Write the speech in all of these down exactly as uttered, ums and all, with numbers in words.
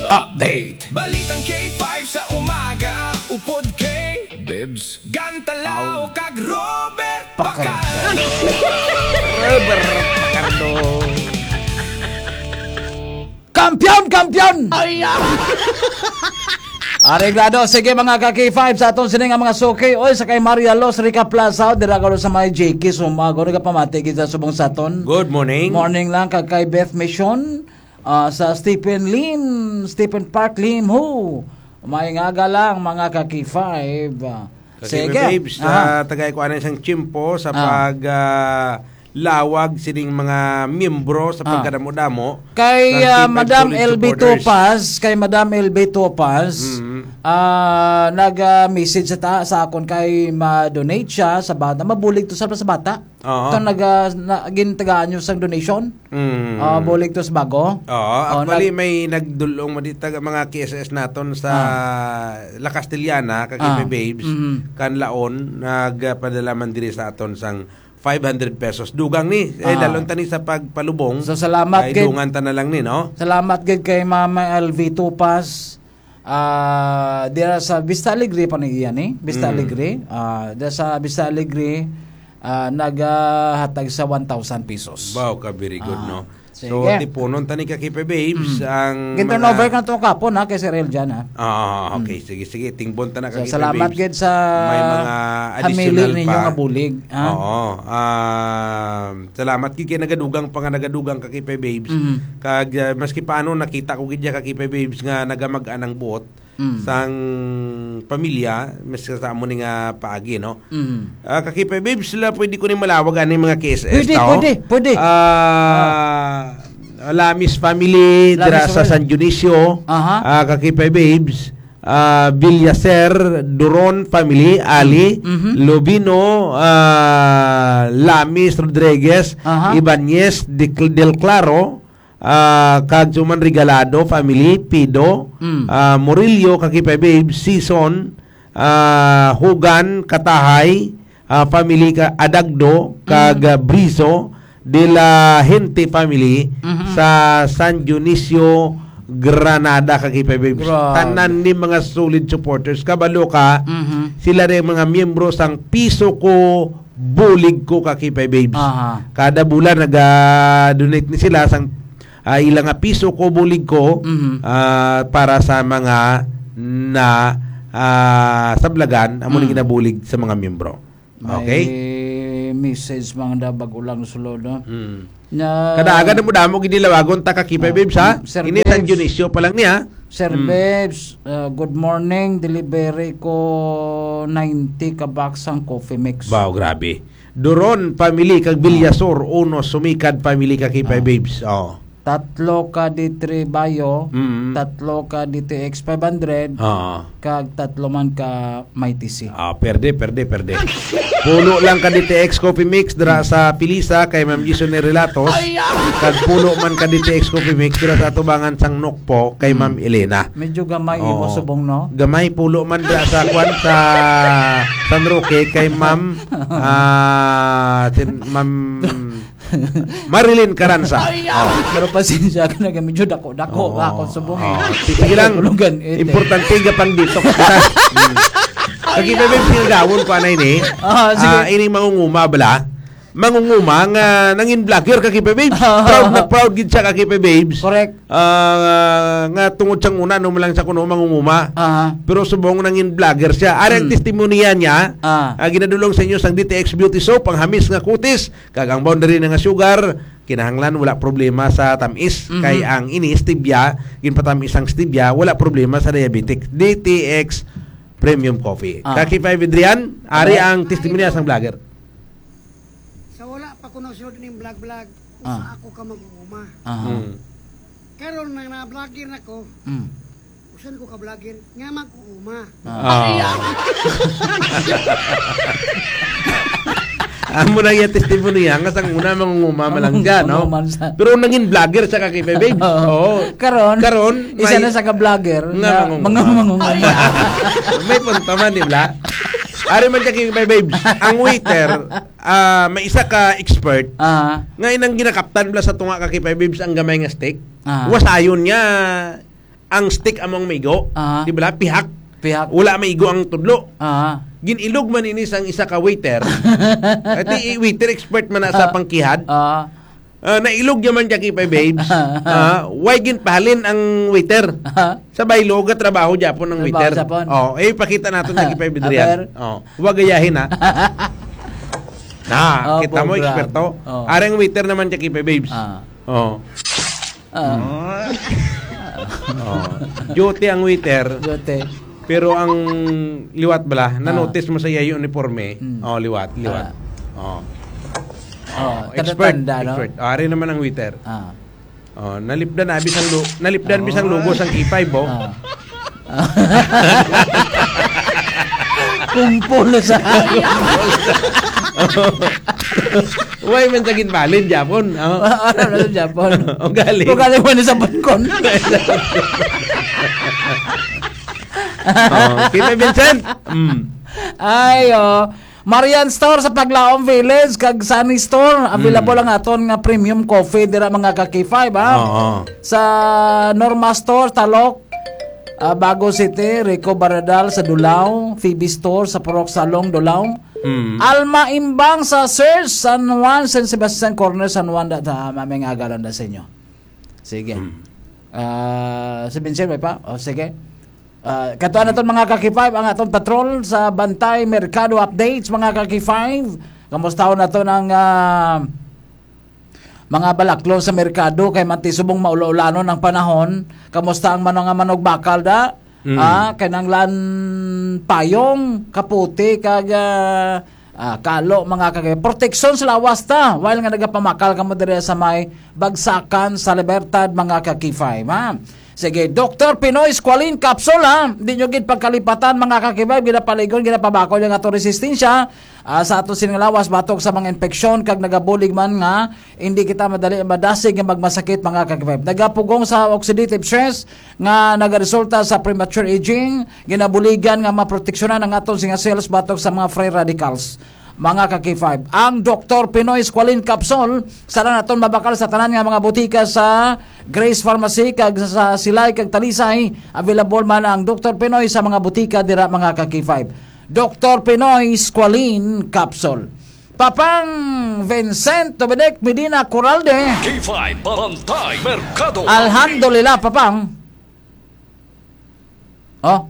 Update. Balitang K five sa umaga. Upod kay Bebs Gantalaw kag Robert Pacardo. Robert Pacardo. Kampiyon! Kampiyon! Areglado, sige mga ka-K five sa atong sining ang mga suki. Oy, sa kay Maria Los, Rica Plaza, diragalo sa mga J K, sumago, rin ka pamatigid sa subong saton. Good morning. Morning lang, kag kay Beth Mission, uh, sa Stephen Lim, Stephen Park Lim, ho. Mayngaga lang mga ka-K five. Sige, babes, uh, tagay ko ano isang chimpo sa pag... Uh, lawag sining mga miyembro sa pagkadamo-damo kay uh, Madam L B Topaz, kay Madam L B Topaz mm-hmm. uh, nag-message uh, sa ta sa akon kay ma-donate siya sa bata, mabulig to sa sa bata. Uh-huh. Ito nag uh, gintagaan nyo sa donation. Mm-hmm. Uh, bulig to sa bago. Oo, actually nag- may nagdulong madita mga K S S naton sa uh, La Castellana kay uh, babes mm-hmm. kanlaon nagpadala man diri sa aton sang five hundred pesos dugang ni eh ah. Dalon tani sa pagpalubong. So salamat kay dungan ta na lang ni no. Salamat gid kay Mama L V Topaz. Ah, uh, dira sa Vista Alegre pa ni iyan eh. Vista mm. Alegre. Ah, uh, dira sa Vista Alegre uh, nagahatag sa one thousand pesos. Wow, ka very good uh, no. Sige. So tipunon tani ka Kipe Babes mm. ang Gito mga... over kan to kapon ha kay Sir Eljan ha. Ah, okay. Mm. Sige sige tingbon ta na ka so, Kipe salamat Babes. Salamat gid sa may mga additional pa. Ninyo nga bulig. Ha? Oo. Uh, salamat gid kay nagadugang pa nga nagadugang ka Kipe Babes. Mm. Kag uh, maski paano nakita ko gid ka Kipe Babes nga nagamag-an ang buot. Mm. Sang pamilya mas sa amo ni nga paagi no. Mm. Uh, kakipe babes sila pwede ko ni malawag ani mga K S S pwede, tao. Pwede, pwede. Ah, uh, Lamis family dira sa San Dionisio. Uh-huh. Uh, kakipe babes uh, Villaser Duron family Ali mm-hmm. Lobino uh, Lamis Rodriguez uh-huh. Ibanez Del Claro Uh, kag Juman Regalado family Pido mm. uh, Murillo kakipe babe Season uh, Hugan Katahay uh, family ka Adagdo kag mm. Brizo de la Gente family mm-hmm. sa San Dionisio Granada kakipe babe tanan ni mga solid supporters kabalo ka mm-hmm. sila rin mga miyembro sang Piso Ko Bulig Ko kakipe babes uh-huh. kada bulan naga-donate ni sila sang Uh, ilang nga piso ko bulig ko mm-hmm. uh, para sa mga na uh, sablagan amo mm. ni ginabulig sa mga miyembro. Okay? May message mga dabag ulang sulod no. Mm. Na kada-aga mo damo gid lawagon ta ka Kipe uh, Babes ha. Ini San Dionisio pa lang niya. Sir mm. Babes, uh, good morning. Delivery ko ninety ka box ang coffee mix. Wow, grabe. Duron family kag Villasor uno sumikad family ka Kipe uh. Babes. Oh. Tatlo ka D three Bayo, mm-hmm. tatlo ka D T X five hundred, uh-huh. kag tatlo man ka Mighty C. Ah, perde, perde, perde. Pulo lang ka D T X Coffee Mix dira sa Pilisa kay Ma'am Jason Relatos. Kag pulo man ka D T X Coffee Mix dira sa tubangan sang Nokpo kay Ma'am Elena. Medyo gamay oh. Ibo subong no. Gamay pulo man dira sa kwan sa San Roque kay Ma'am ah uh, Ma'am Marilyn Caranza. Oh. Pero pasensya ka na medyo dako-dako oh. Ako subong. Oh. Sige lang. Importante ga pang dito. Kagi ba bang sinagawon ko anay ni? Ah, uh, ini mangunguma bala. Mangunguma nga nangin vlogger ka Kipe Babes. Proud na proud gid siya ka Kipe Babes. Correct. Uh, nga tungod sang una no lang sa kuno mangunguma. Uh-huh. Pero subong nangin vlogger siya. Ari ang hmm. testimonya niya. Uh-huh. Uh, ginadulong sa inyo sang D T X Beauty Soap ang hamis nga kutis kag ang boundary nga sugar. Kinahanglan wala problema sa tamis mm-hmm. kay ang ini stevia ginpatamis ang stevia wala problema sa diabetic. D T X Premium Coffee. Uh-huh. Kaki five Adrian, ari uh-huh. ang testimonya sang vlogger. Kuno sunod ning vlog-vlog usa ah. ako ka mag-uuma. Aha. Mm. Karon nang na-vlogger nako. Mm. Usan ko ka vlogger nga mag-uuma. Ah. Amo na yung testimony nga sang una mangunguma malangga no. Pero naging vlogger sa Kipe Babes. Oo. Karon. Karon isa na sa ka vlogger nga mangunguma. May punta man di ba? Ari man kay Babes, ang waiter, uh, may isa ka expert. Uh-huh. Nga inang ginakaptan bla sa tunga ka kay Babes ang gamay nga steak. Uh-huh. Wasayon niya ang stick among maigo. Ah. Di ba? Pihak. Pihak. Wala maigo ang tudlo. Ah. Ginilog man ini sang isa ka waiter. Ati waiter expert man na sa pangkihad. Ah. Uh, nailog yaman kay Kipay Babes. uh, why ginpahalin ang waiter? Sabay loga trabaho Japon ng waiter. Oh, eh pakita natin kay Kipay Bidrian. Oh, huwag gayahin ha. Na, oh, kita mo eksperto. Oh. Arang waiter naman kay Kipay Babes. Ah. Oh. Ah. Oh. Duty ang waiter. Duty. Pero ang liwat bala, na-notice mo sa iya yung uniforme. Mm. Oh, liwat, liwat. Ah. Oh. Oh, expert, tanda, no? expert. Ari naman ang waiter. Ah. Oh, nalipdan na bisang lo, nalipdan oh. bisang logo sang K five bo. Ah. Kumpol sa. Uy, man sagin balin Japon. Oh. Ano na sa Japon? O galing. O galing mo sa Bangkon. Oh, Kipay Vincent. Mm. Ay, oh. Marian Store sa Paglaom Village kag Sunny Store available mm. ang aton nga premium coffee dira mga ka K five ha. Oo. Sa Norma Store Talok, uh, Bago City, Rico Baradal sa Dulao, Phoebe Store sa Purok Salong Dulao. Mm. Alma Imbang sa Sir San Juan, San Sebastian Corner, San Juan da ta maming agalan da sa inyo. Sige. Mm. Uh, si Vincent may pa? O sige. Uh, katuan naton mga ka K five ang aton patrol sa Bantay Merkado Updates mga ka K five. Kamusta naton ang uh, mga balaklo sa merkado kay mantisubong maula-ulano ng panahon. Kamusta ang manong manog bakal da? Mm. Ah, kanang lan payong, kaputi kag uh, uh, kalo mga kagay. Proteksyon sa lawas ta while nga nagapamakal kamo diri sa may bagsakan sa Libertad mga ka K five ha. Sige, Doctor Pinoy Squalene Capsule ha. Hindi nyo gid pagkalipatan mga kakibay, ginapaligon, ginapabako yung ato resistensya uh, sa ato sinalawas batok sa mga infeksyon kag nagabulig man nga hindi kita madali madasig nga magmasakit mga kakibay. Nagapugong sa oxidative stress nga nagaresulta sa premature aging, ginabuligan nga maproteksyonan ang aton singa cells batok sa mga free radicals. Mga ka K five, ang Doctor Pinoy Squalene Capsule sana naton mabakal sa tanan nga mga butika sa Grace Pharmacy kag sa Silay kag Talisay. Available man ang Doctor Pinoy sa mga butika dira mga ka K five. Doctor Pinoy Squalene Capsule. Papang Vincent Tobedek Medina Coralde. K five Bantay Merkado. Alhamdulillah papang. Oh.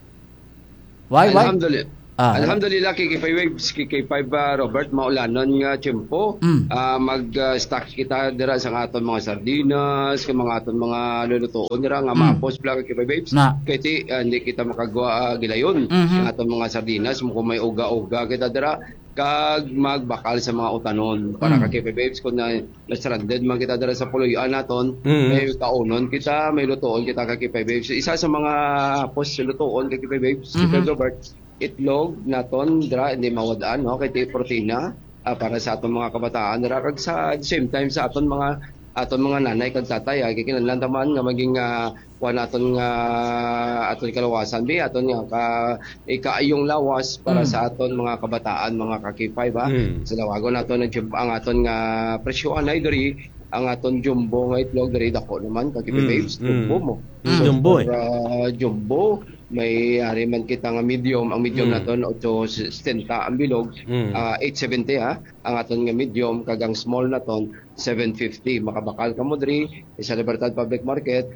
Why why? Alhamdulillah. Ah, Alhamdulillah kay K five Waves, kay K five uh, Robert maulanon nga tiyempo. Mm. Uh, mag-stock uh, kita dira sa aton mga sardinas, kay mga aton mga lulutuon dira nga mm. mapos pala kay K five Waves. Kay ti uh, hindi kita makagawa uh, gilayon mm-hmm. sa aton mga sardinas mo kung may uga-uga kita dira kag magbakal sa mga utanon para mm. kay K five Waves kun na stranded man kita dira sa puloy-an naton mm. may kaunon kita, may lutuon kita kay K five Waves. Isa sa mga hapos lutuon kay K five Waves, mm-hmm. kay Robert itlog naton dira hindi mawadaan no kay ti protina uh, para sa aton mga kabataan dira kag sa same time sa aton mga aton mga nanay kag tatay kay kinahanglan taman nga maging uh, kuan naton nga uh, aton kalawasan bi aton nga ka ikaayong lawas para mm. sa aton mga kabataan mga ka K five ha mm. sa lawagon naton ang aton nga presyoan ay diri ang aton jumbo nga itlog diri dako naman kag K five Waves mm. jumbo mo mm. so, jumbo eh uh, jumbo may ari man kita nga medium ang medium mm. naton eight seventy ang bilog mm. uh, eight seventy ha ang aton nga medium kag ang small naton seven fifty makabakal ka mo diri sa Libertad Public Market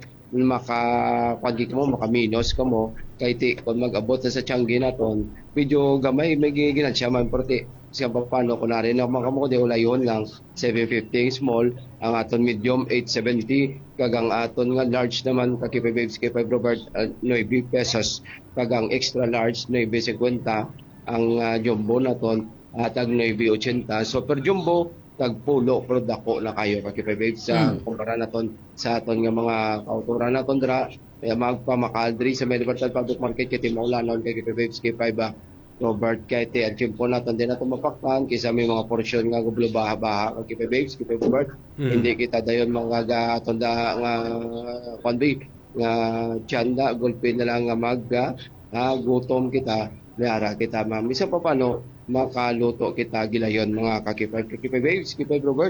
maka kwagi ka mo maka minus ka mo kay ti kun mag-abot na sa Tianggi naton medyo gamay may ginansya man porti siya pa paano kunari na mga mo di ulayon lang seven fifty small ang aton medium eight seventy kag ang aton nga large naman kay K five Waves K five Robert uh, nine pesos kag ang extra large nine fifty ang uh, jumbo naton atag nine eighty so per jumbo tag pulo pero dako na kayo kay K five Waves sa mm. kumpara naton sa aton nga mga kauturan naton dira kaya magpamakal diri sa Libertad Public Market kay timaulanon kay K five Waves K five uh, Robert kay ti at po natin din natin mapaktan kaysa may mga porsyon nga gublo baha-baha kay K five Waves K five Robert mm. hindi kita dayon mga gatonda nga konbi nga tiyanda gulpin na lang nga magga ha, gutom kita mayara kita ma'am isa pa paano makaluto kita gilayon mga ka K five K five Waves K five Robert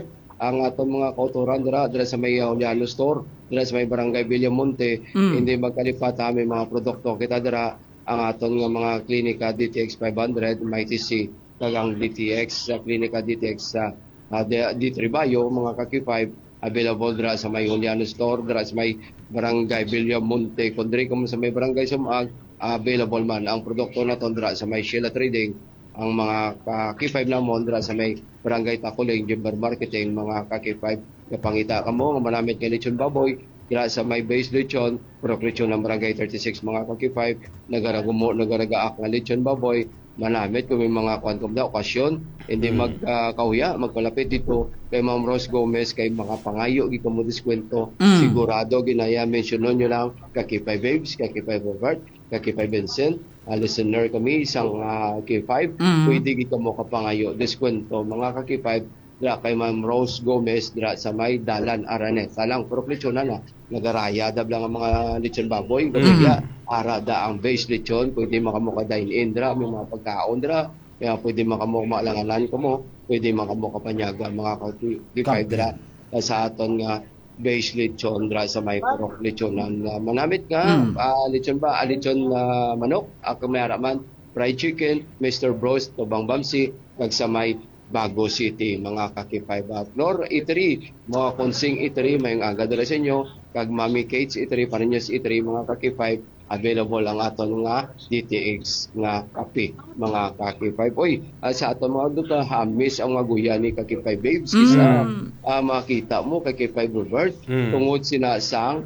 ang aton mga kauturan dira dira sa may Juliano Store, dira sa may Barangay Villamonte, mm. hindi magkalipat aming mga produkto kita dira ang aton nga mga klinika D T X five hundred, may T C kagang D T X sa klinika D T X sa uh, D three Bio, mga ka Q five available dira sa may Juliano Store, dira sa may Barangay Villamonte, kundri kamo sa may Barangay Sumag, available man ang produkto naton dira sa may Sheila Trading. Ang mga K five namon dira sa may Barangay Takuling, Jimber Marketing, mga K five kapangita kamo nga manamit kay lechon baboy dira sa may base lechon, purok lechon ng Barangay thirty-six, mga K five nagaragumo nagaragaak nga lechon baboy manamit kung may mga kwantum na okasyon, hindi magkauya, uh, magpalapit dito kay Ma'am Rose Gomez, kay mga pangayo gi kamo diskwento, mm. sigurado ginaya mentionon nyo lang ka K five Babes, ka K five Robert, ka K five Vincent, uh, listener kami isang uh, K five, mm. pwede kita mo kapangayo diskwento mga ka K five dira kay Ma'am Rose Gomez dira sa may Dalan Araneta lang, pero lechon na na nagaraya dab lang ang mga lechon baboy kaya mm. ara da ang base lechon, pwede makamuka dine in dira, may mga pagkaon dira, kaya pwede makamuka maalanganan ko mo, pwede makamuka panyaga mga K five dira sa aton nga base lechon dira sa may purok lechon na manamit ka, mm. uh, lechon ba, uh, lechon uh, manok, ako may araman, fried chicken, Mister Bros, Tobang Bamsi, kag sa may Bago City, mga ka K five at Nor Eatery, mga Konsing Eatery, may aga dala sa inyo, kag Mami Kate's Eatery, Paninyas Eatery, mga ka K five, available ang aton nga D T X nga kape, mga ka K five. Oy, uh, sa aton mga duta, hamis ang maguya ni ka K five Babes, kisa mm. uh, makita mo ka K five Robert, mm. tungod sinasang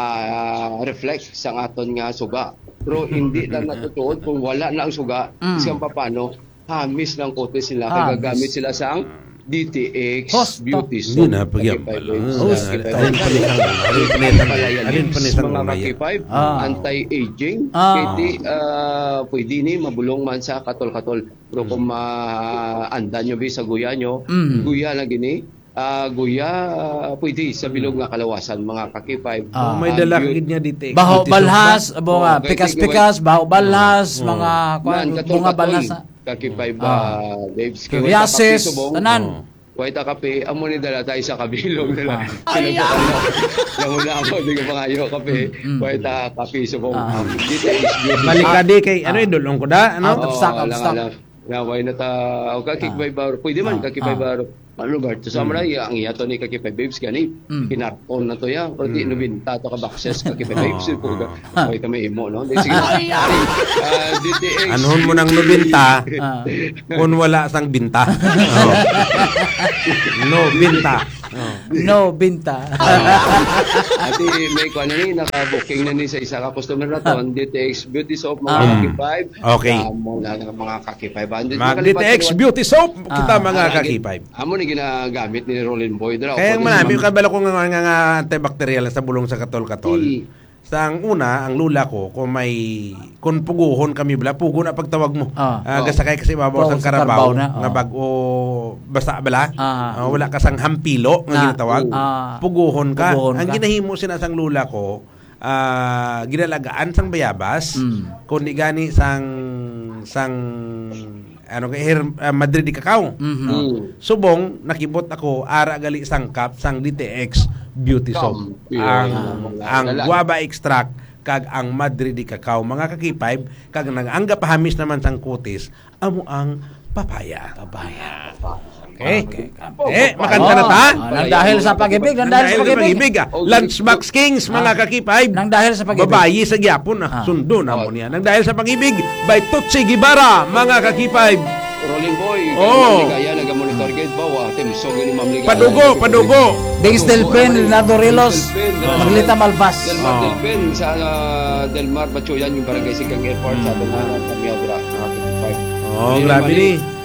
uh, reflect sang aton nga suga. Pero hindi lang natutuod kung wala na ang suga, mm. isang papano, hamis ng kote sila, ah, kagagamit sila sa ang D T X Host Beauty Soap. Hindi na, pagyam pala. Alin panisang mga K five, anti-aging, kaya uh, pwede ni mabulong man sa katol-katol. Pero kung maandan nyo ba sa guya nyo, mm. guya na gini, uh, guya, uh, pwede sa bilog nga kalawasan, mga ka K five. Ah. Uh, may dalakid niya dito. Baho balhas, bunga, pikas-pikas, baho balhas, mga bunga balhas. Ka K five uh, Babes. Yasis, tanan. Kuwait kape, amo ni dala tayo sa kabilog nila. Ay, yung una ako, hindi ko pangayo kape. Kuwait kape, subong. Balikadi kay, ano yung dulong ko da? Out of stock, out of stock. Naway na ta, o ka K five baro. Pwede man, ka K five baro. Ano ba? So, sa mga ang iyato ni ka K five Babes gani, pinarpon na to yan. Pero di nubinta to ka boxes ka K five Babes. Kuwait kami imo, no? Sige, D T X. Anuhon mo nang nubinta, kung wala sang binta. No binta. Oh. No binta. Ati may kuan ni naka-booking na ni sa isa ka customer naton, D T X Beauty Soap, mga ah. K five. Okay. Amo na mga K five. Mag D T X Beauty Soap kita ah. mga K five. Amo ni ginagamit ni Rolling Boy dra. Kaya manami kabalo ko nga nga antibacterial sa bulong sa katol-katol. Sang una, ang lula ko, kung may, kung puguhon kami bala, pugo na pagtawag mo. Ah. Uh, gasakay kasi mabaw sang karabaw, na, nga bag o basta bala, ah. uh, wala ka sang hampilo, nga ah. ginatawag. Ah. Puguhon ka. Puguhon ang ka. Ginahimo sinasang lula ko, uh, ginalagaan sang bayabas, mm. kung di gani sang, sang, ano kay uh, Madrid di Cacao. Mm-hmm. Uh, subong nakibot ako ara gali sangkap sang D T X Beauty Soap. Ang ang guava extract kag ang Madrid di Cacao, mga ka K five, kag nag-angga pahamis naman sang kutis amo ang papaya. Papaya. Okay. Okay. Eh, makanta na ta. Oh, nang dahil sa pag-ibig, nang dahil sa pag-ibig. Ah. Lunchbox Kings, mga ka K five. Nang dahil sa pag-ibig. Babayi sa gyapon ah. Sundo na mo niya. Nang dahil sa pag-ibig, by Tutsi Gibara, mga ka K five. Rolling Boy, oh. Kaya naga-monitor gate ba wa atim so gani mamliga. Padugo, padugo. Dings Delpen, Leonardo Rilos, Maglita Malvas. Delmar oh. Delpen sa uh, Delmar Bachoyan yung barangay Sikang Airport sa Delmar Kamiadra, K five. Oh, grabe ni.